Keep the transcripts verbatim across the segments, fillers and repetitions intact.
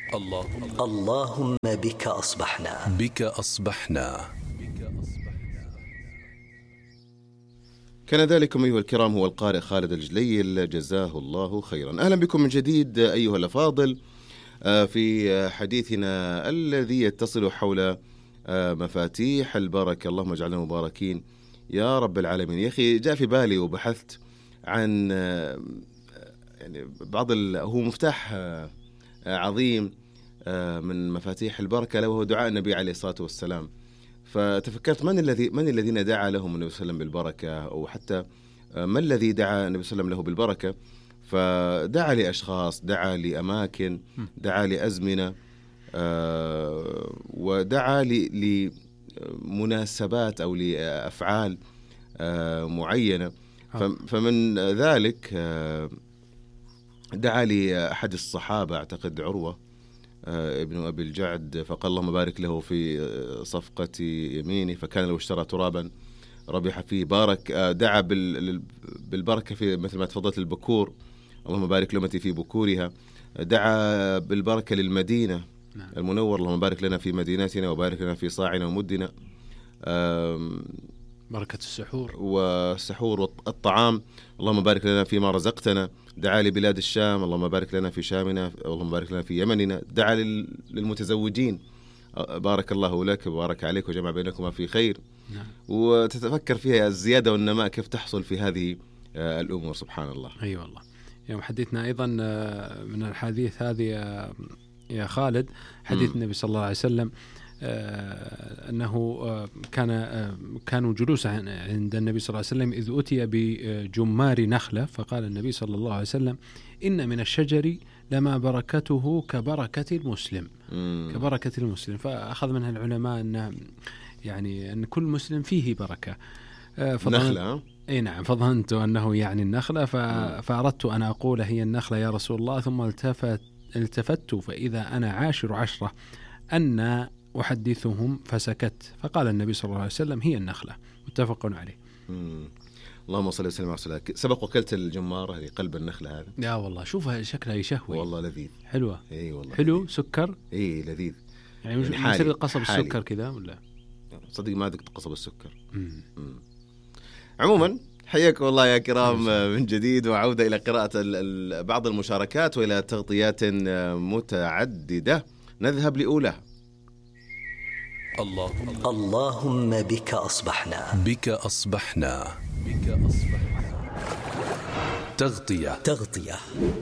اللهم اللهم بك أصبحنا بك أصبحنا. كان ذلكم أيها الكرام هو القارئ خالد الجليل جزاه الله خيرا. أهلا بكم من جديد أيها الأفاضل في حديثنا الذي يتصل حول مفاتيح البركة. اللهم اجعلنا مباركين يا رب العالمين. يا أخي جاء في بالي وبحثت عن يعني بعض ال... هو مفتاح عظيم من مفاتيح البركة وهو دعاء النبي عليه الصلاة والسلام. فتفكرت من الذي من الذين دعا لهم النبي صلى الله عليه وسلم بالبركة، أو حتى ما الذي دعا النبي صلى الله عليه وسلم له بالبركة. فدعا لأشخاص، دعا لأماكن، دعا لأزمنة، ودعا لمناسبات أو لأفعال معينة. فمن ذلك دعا لأحد الصحابة أعتقد عروة ابن أبي الجعد، فقال اللهم بارك له في صفقة يمينه فكان لو اشترى ترابا ربح فيه. بارك دعا بالبركة في مثل ما تفضلت البكور، اللهم بارك لأمتي في بكورها. دعا بالبركة للمدينة المنور، اللهم بارك لنا في مدينتنا وبارك لنا في صاعنا ومدنا. بركة السحور والسحور والطعام، اللهم بارك لنا فيما رزقتنا. دعا لبلاد الشام، اللهم بارك لنا في شامنا، اللهم بارك لنا في يمننا. دعا للمتزوجين، بارك الله لك وبارك عليك وجمع بينكما في خير. نعم. وتتفكر فيها الزيادة والنماء كيف تحصل في هذه الأمور، سبحان الله. أي أيوة والله. يوم حديثنا أيضا من الحديث هذه يا خالد، حديث م. النبي صلى الله عليه وسلم أنه كان كانوا جلوسا عند النبي صلى الله عليه وسلم إذ أتي بجمار نخلة، فقال النبي صلى الله عليه وسلم إن من الشجر لما بركته كبركة المسلم م. كبركة المسلم. فأخذ منها العلماء أن يعني أن كل مسلم فيه بركة. نخلة. اي نعم. فظننت أنه يعني النخلة، فأردت أن أقول هي النخلة يا رسول الله، ثم التفت التفت فإذا أنا عاشر عشرة أن أحدثهم فسكت، فقال النبي صلى الله عليه وسلم هي النخلة. متفق عليه. مم. اللهم صل وسلم على رسول الله. سبق وكلت الجمار هذه قلب النخلة هذا؟ لا والله، شوفها شكلها يشهوي والله، لذيذ، حلوة. اي والله حلو لذيذ. سكر اي لذيذ يعني, يعني مثل قصب السكر كذا ولا؟ صدق ما ذقت قصب السكر. مم. مم. عموما حياكم الله يا كرام من جديد، وعودة إلى قراءة بعض المشاركات وإلى تغطيات متعددة. نذهب لأولها. اللهم اللهم بك أصبحنا بك أصبحنا بك أصبحنا. تغطية تغطية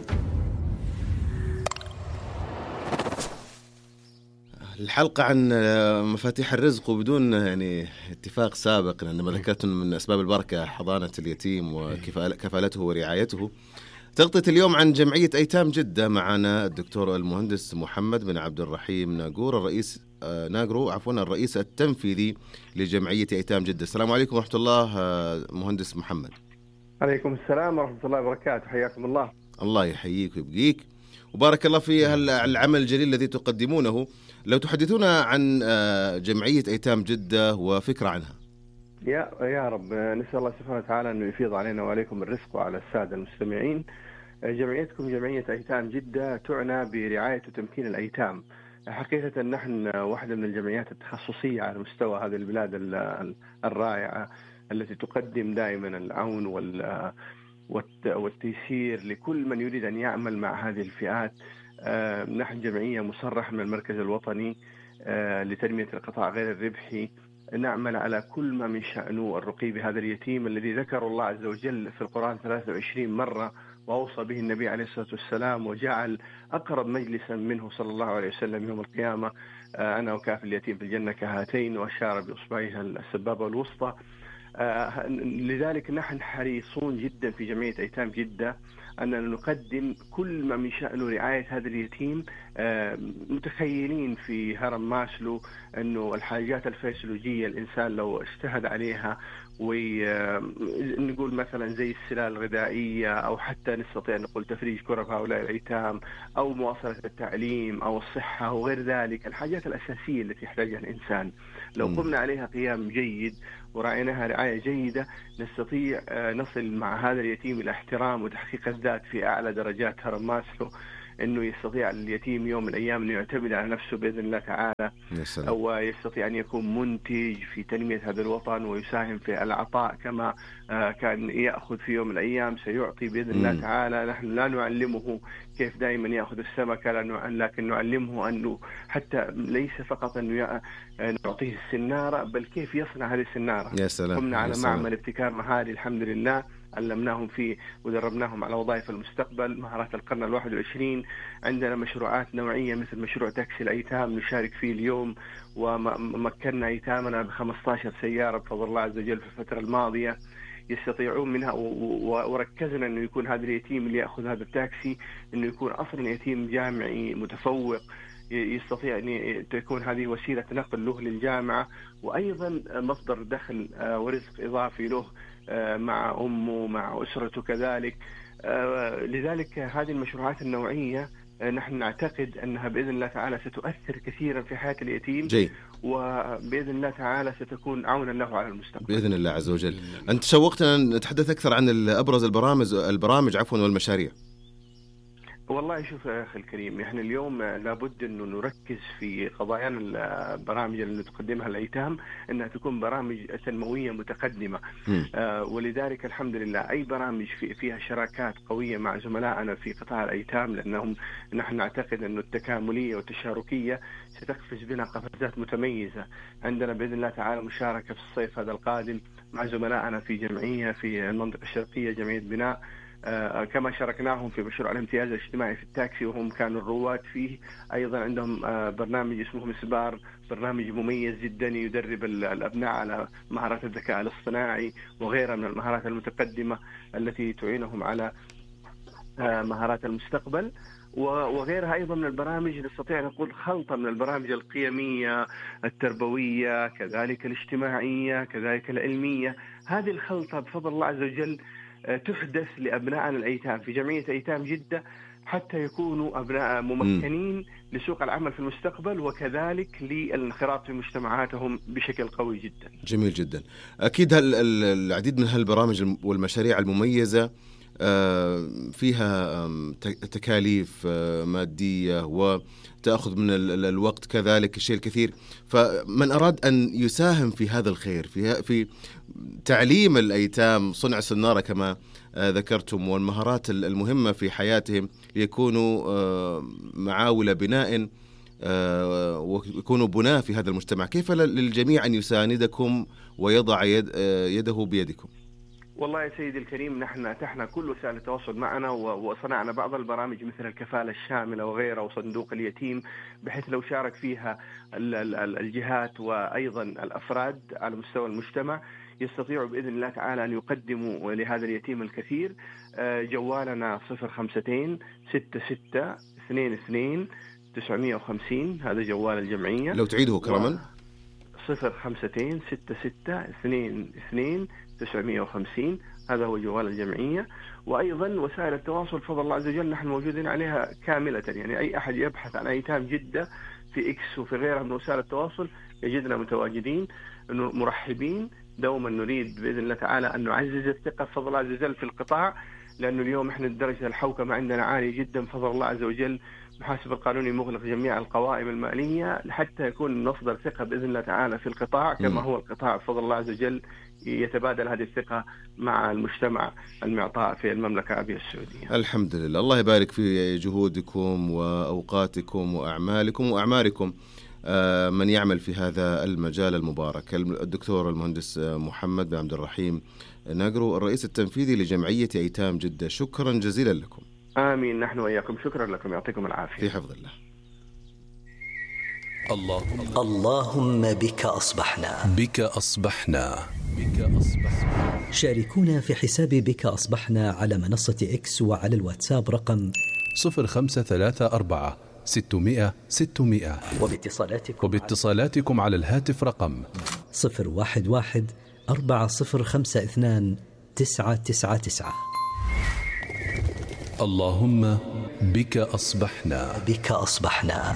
الحلقة عن مفاتيح الرزق، وبدون يعني اتفاق سابق، عندما ذكرت من أسباب البركة حضانة اليتيم وكفالته ورعايته. تغطية اليوم عن جمعية أيتام جدة. معنا الدكتور المهندس محمد بن عبد الرحيم ناقور، الرئيس ناقرو عفوا الرئيس التنفيذي لجمعية أيتام جدة. السلام عليكم ورحمة الله مهندس محمد. عليكم السلام ورحمة الله وبركاته، حياكم الله. الله يحييك ويبقيك، وبارك الله في العمل الجليل الذي تقدمونه. لو تحدثونا عن جمعية أيتام جدة وفكرة عنها. يا يا رب، نسأل الله سبحانه وتعالى أنه يفيض علينا وعليكم الرزق وعلى السادة المستمعين. جمعيتكم جمعية أيتام جدة تعنى برعاية وتمكين الأيتام. حقيقة نحن واحدة من الجمعيات التخصصية على مستوى هذه البلاد الرائعة التي تقدم دائما العون والتيسير لكل من يريد أن يعمل مع هذه الفئات. نحن جمعية مصرح من المركز الوطني لتنمية القطاع غير الربحي، نعمل على كل ما من شأنه الرقي بهذا اليتيم الذي ذكر الله عز وجل في القرآن ثلاثة وعشرين مرة، وأوصى به النبي عليه الصلاة والسلام، وجعل أقرب مجلسا منه صلى الله عليه وسلم يوم القيامة أنا وكافل اليتيم في الجنة كهاتين، وأشار بإصبعها السبابة والوسطى. لذلك نحن حريصون جدا في جمعية أيتام جدة أننا نقدم كل ما من شأنه رعاية هذا اليتيم. متخيلين في هرم ماسلو أنه الحاجات الفسيولوجية الإنسان لو اجتهد عليها، ونقول مثلا زي السلال الغذائية، أو حتى نستطيع أن نقول تفريج كرب هؤلاء الأيتام، أو مواصلة التعليم، أو الصحة وغير ذلك، الحاجات الأساسية التي يحتاجها الإنسان لو قمنا عليها قيام جيد ورعيناها رعاية جيدة، نستطيع نصل مع هذا اليتيم إلى احترام وتحقيق الذات في أعلى درجات هرم ماسلو. أنه يستطيع اليتيم يوم من الأيام أنه يعتمد على نفسه بإذن الله تعالى، أو يستطيع أن يكون منتج في تنمية هذا الوطن ويساهم في العطاء كما كان يأخذ في يوم من الأيام سيعطي بإذن الله تعالى. نحن لا نعلمه كيف دائما يأخذ السمكة، لكن نعلمه أنه حتى ليس فقط أنه نعطيه السنارة، بل كيف يصنع هذه السنارة. قمنا على معمل ابتكار مهاري الحمد لله، علمناهم فيه ودربناهم على وظائف المستقبل، مهارات القرن الواحد والعشرين. عندنا مشروعات نوعية مثل مشروع تاكسي الأيتام نشارك فيه اليوم، ومكننا أيتامنا بخمسة عشر سيارة بفضل الله عز وجل في الفترة الماضية يستطيعون منها، وركزنا أنه يكون هذا اليتيم اللي يأخذ هذا التاكسي أنه يكون أصلا يتيم جامعي متفوق، يستطيع أن تكون هذه وسيلة نقل له للجامعة، وأيضا مصدر دخل ورزق إضافي له مع أمه مع أسرته كذلك. لذلك هذه المشروعات النوعية نحن نعتقد أنها بإذن الله تعالى ستؤثر كثيرا في حياة اليتيم، جي. وبإذن الله تعالى ستكون عونا له على المستقبل بإذن الله عز وجل. أنت شوقتنا أن نتحدث أكثر عن أبرز البرامج البرامج عفوا والمشاريع. والله شوف يا أخي الكريم، إحنا اليوم لابد أنه نركز في قضايانا البرامج اللي تقدمها الأيتام أنها تكون برامج تنموية متقدمة. آه ولذلك الحمد لله أي برامج في فيها شراكات قوية مع زملائنا في قطاع الأيتام، لأنهم نحن نعتقد أنه التكاملية والتشاركية ستقفز بنا قفزات متميزة. عندنا بإذن الله تعالى مشاركة في الصيف هذا القادم مع زملائنا في جمعية في المنطقة الشرقية، جمعية بناء، آه كما شاركناهم في مشروع الامتياز الاجتماعي في التاكسي وهم كانوا الرواد فيه. أيضا عندهم آه برنامج اسمه مسبار، برنامج مميز جدا يدرب الأبناء على مهارات الذكاء الاصطناعي وغيرها من المهارات المتقدمة التي تعينهم على آه مهارات المستقبل، وغيرها أيضا من البرامج. نستطيع نقول خلطة من البرامج القيمية التربوية كذلك الاجتماعية كذلك العلمية. هذه الخلطة بفضل الله عز وجل تحدث لأبنائنا الأيتام في جمعية أيتام جدة حتى يكونوا أبناء ممكنين لسوق العمل في المستقبل، وكذلك للانخراط في مجتمعاتهم بشكل قوي جدا. جميل جدا. أكيد العديد من هالبرامج والمشاريع المميزة فيها تكاليف مادية وتأخذ من الوقت كذلك الشيء الكثير، فمن أراد أن يساهم في هذا الخير في في تعليم الأيتام صنع سنارة كما ذكرتم والمهارات المهمة في حياتهم ليكونوا معاول بناء ويكونوا بناء في هذا المجتمع، كيف للجميع أن يساندكم ويضع يد يده بيدكم؟ والله يا سيدي الكريم، نحن أتحنا كل وسائل التواصل معنا وصنعنا بعض البرامج مثل الكفالة الشاملة وغيرها وصندوق اليتيم، بحيث لو شارك فيها الجهات وأيضا الأفراد على مستوى المجتمع يستطيعوا بإذن الله تعالى أن يقدموا لهذا اليتيم الكثير. جوالنا صفر خمستين ستة ستة اثنين اثنين تسعمية وخمسين، هذا جوال الجمعية. لو تعيده كرما. صفر خمستين ستة ستة اثنين اثنين تسعمية وخمسين، هذا هو جوال الجمعية. وأيضا وسائل التواصل بفضل الله عز وجل نحن موجودين عليها كاملة، يعني أي أحد يبحث عن أيتام جدة في إكس وفي غيرها من وسائل التواصل يجدنا متواجدين، إنه مرحبين. دوما نريد بإذن الله تعالى أن نعزز الثقة بفضل الله عز وجل في القطاع، لأنه اليوم إحنا درجة الحوكمة عندنا عالية جدا بفضل الله عز وجل. محاسب القانوني مغلق جميع القوائم المالية حتى يكون مصدر ثقة بإذن الله تعالى في القطاع، كما هو القطاع بفضل الله عز وجل يتبادل هذه الثقة مع المجتمع المعطاء في المملكة العربية السعودية. الحمد لله، الله يبارك في جهودكم وأوقاتكم وأعمالكم وأعماركم. من يعمل في هذا المجال المبارك الدكتور المهندس محمد بن عبد الرحيم نقرو، الرئيس التنفيذي لجمعية أيتام جدة، شكرا جزيلا لكم. آمين، نحن وإياكم، شكرا لكم، يعطيكم العافية. في حفظ الله. اللهم اللهم بك أصبحنا بك أصبحنا بك أصبحنا. شاركونا في حساب بك أصبحنا على منصة إكس وعلى الواتساب رقم صفر خمسة ثلاثة أربعة ستمائة ستمائة، وباتصالاتكم وباتصالاتكم على الهاتف رقم صفر واحد واحد أربعة صفر خمسة اثنان تسعة تسعة تسعة. اللهم بك أصبحنا بك أصبحنا.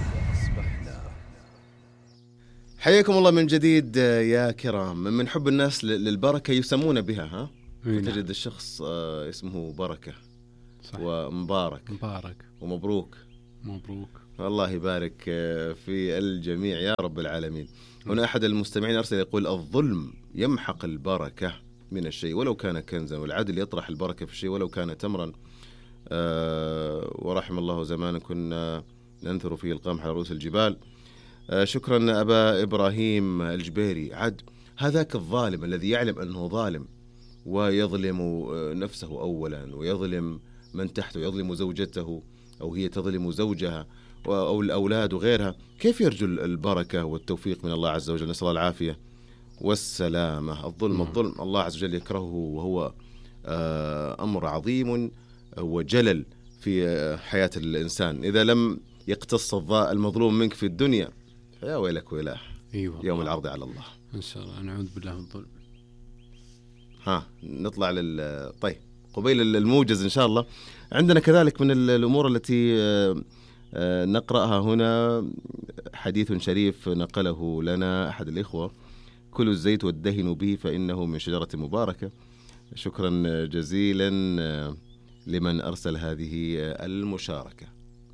حياكم الله من جديد يا كرام. من حب الناس للبركة يسمون بها، ها تجد الشخص اسمه بركة، صح، ومبارك مبارك ومبروك، مبروك. الله يبارك في الجميع يا رب العالمين. هنا أحد المستمعين أرسل يقول: الظلم يمحق البركة من الشيء ولو كان كنزا، والعدل يطرح البركة في الشيء ولو كان تمرا. أه ورحم الله زمان كنا ننثر فيه القمح على رؤوس الجبال. أه شكرا أبا إبراهيم الجبيري. عد هذاك الظالم الذي يعلم أنه ظالم ويظلم نفسه أولا ويظلم من تحته، يظلم زوجته أو هي تظلم زوجها أو الأولاد وغيرها، كيف يرجو البركة والتوفيق من الله عز وجل؟ نسأل الله العافية والسلامة. الظلم الظلم الله عز وجل يكرهه، وهو أمر عظيم وجلل في حياة الإنسان. إذا لم يقتص المظلوم منك في الدنيا فيا ويلك ويلاه أيوة يوم العرض على الله. إن شاء الله نعوذ بالله من الظلم. ها نطلع لل طيب قبيل الموجز إن شاء الله. عندنا كذلك من الأمور التي نقرأها هنا حديث شريف نقله لنا أحد الإخوة: كلوا الزيت وادهنوا به فإنه من شجرة مباركة. شكرا جزيلا لمن أرسل هذه المشاركة.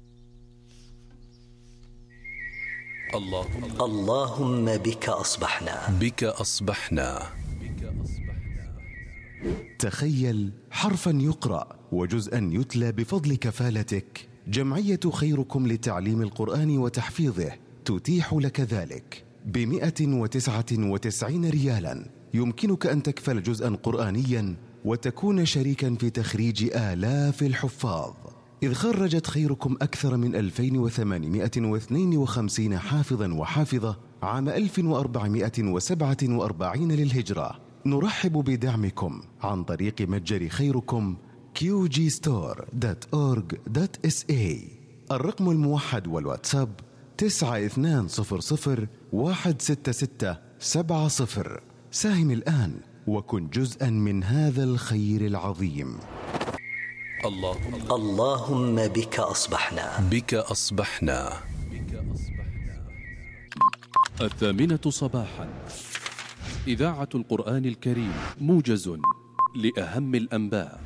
اللهم اللهم بك أصبحنا بك أصبحنا. تخيل حرفا يقرأ وجزءا يتلى بفضل كفالتك. جمعية خيركم لتعليم القرآن وتحفيظه تتيح لك ذلك بمئة وتسعة وتسعين ريالا. يمكنك أن تكفل جزءا قرآنيا وتكون شريكا في تخريج آلاف الحفاظ، إذ خرجت خيركم أكثر من ألفين وثمانمائة واثنين وخمسين حافظا وحافظة عام ألف وأربعمائة وسبعة وأربعين للهجرة. نرحب بدعمكم عن طريق متجر خيركم كيو جي ستور دوت أورج دوت إس إيه. الرقم الموحد والواتساب تسعة اثنان صفر صفر واحد ستة ستة سبعة صفر. ساهم الآن وكن جزءا من هذا الخير العظيم. اللهم اللهم بك أصبحنا بك أصبحنا. الثامنة صباحا، إذاعة القرآن الكريم، موجز لأهم الأنباء.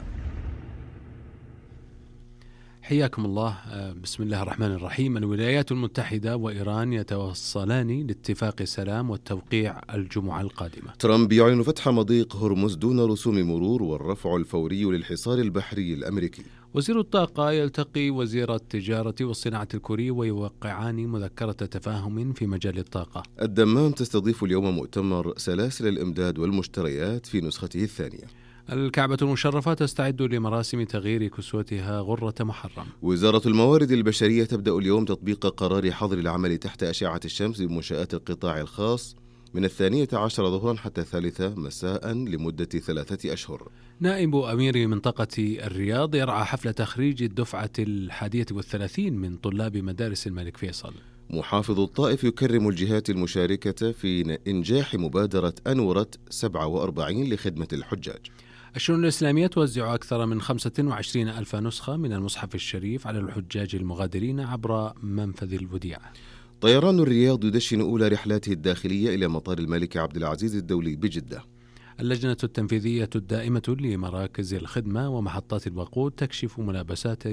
حياكم الله. بسم الله الرحمن الرحيم. الولايات المتحدة وإيران يتوصلان لاتفاق سلام والتوقيع الجمعة القادمة. ترامب يعلن فتح مضيق هرمز دون رسوم مرور والرفع الفوري للحصار البحري الأمريكي. وزير الطاقة يلتقي وزير التجارة والصناعة الكوري ويوقعان مذكرة تفاهم في مجال الطاقة. الدمام تستضيف اليوم مؤتمر سلاسل الإمداد والمشتريات في نسخته الثانية. الكعبة المشرفة تستعد لمراسم تغيير كسوتها غرة محرم. وزارة الموارد البشرية تبدأ اليوم تطبيق قرار حظر العمل تحت أشعة الشمس بمنشآت القطاع الخاص من الثانية عشر ظهرا حتى الثالثة مساء لمدة ثلاثة أشهر. نائب أمير منطقة الرياض يرعى حفل تخريج الدفعة الحادية والثلاثين من طلاب مدارس الملك فيصل. محافظ الطائف يكرم الجهات المشاركة في إنجاح مبادرة أنورة سبعة وأربعين لخدمة الحجاج. الشؤون الإسلامية توزع أكثر من خمسة وعشرين ألف نسخة من المصحف الشريف على الحجاج المغادرين عبر منفذ الوديعة. طيران الرياض يدشن أولى رحلاته الداخلية إلى مطار الملك عبد العزيز الدولي بجدة. اللجنة التنفيذية الدائمة لمراكز الخدمة ومحطات الوقود تكشف ملابسات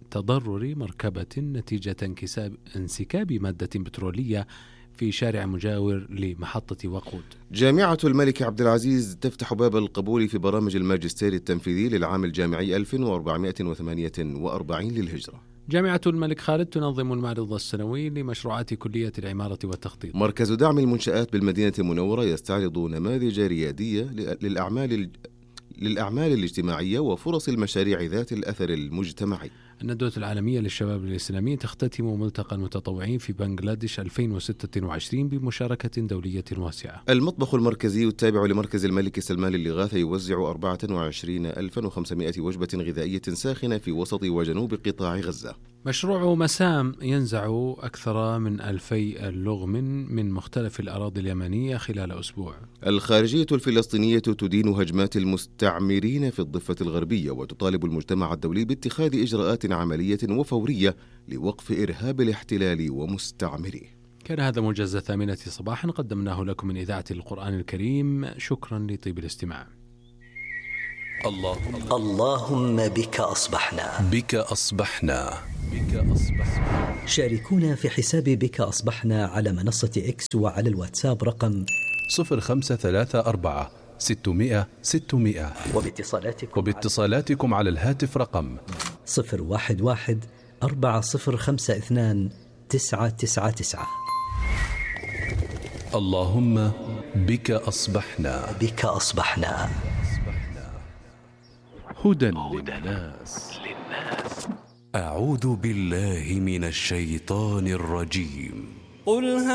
تضرر مركبة نتيجة انكساب انسكاب مادة بترولية في شارع مجاور لمحطة وقود. جامعة الملك عبد العزيز تفتح باب القبول في برامج الماجستير التنفيذي للعام الجامعي ألف وأربعمائة وثمانية وأربعين للهجرة. جامعة الملك خالد تنظم المعرض السنوي لمشروعات كلية العمارة والتخطيط. مركز دعم المنشآت بالمدينة المنورة يستعرض نماذج ريادية للأعمال للأعمال الاجتماعية وفرص المشاريع ذات الأثر المجتمعي. الندوة العالمية للشباب الإسلامي تختتم ملتقى المتطوعين في بنغلاديش ألفين وستة وعشرين بمشاركة دولية واسعة. المطبخ المركزي التابع لمركز الملك سلمان للإغاثة يوزع أربعة وعشرين ألفا وخمسمائة وجبة غذائية ساخنة في وسط وجنوب قطاع غزة. مشروع مسام ينزع أكثر من ألفي اللغم من مختلف الأراضي اليمنية خلال أسبوع. الخارجية الفلسطينية تدين هجمات المستعمرين في الضفة الغربية وتطالب المجتمع الدولي باتخاذ إجراءات عملية وفورية لوقف إرهاب الاحتلال ومستعمريه. كان هذا موجز الثامنة صباحا قدمناه لكم من إذاعة القرآن الكريم. شكرا لطيب الاستماع. اللهم اللهم بك أصبحنا. بك أصبحنا. بك أصبحنا. شاركونا في حساب بك أصبحنا على منصة إكس وعلى الواتساب رقم صفر خمسة ثلاثة أربعة ستمائة ستمائة، وباتصالاتكم, وباتصالاتكم على الهاتف رقم صفر واحد واحد أربعة صفر خمسة اثنان تسعة تسعة تسعة. اللهم بك أصبحنا. بك أصبحنا. هدى للناس. أعوذ بالله من الشيطان الرجيم. قل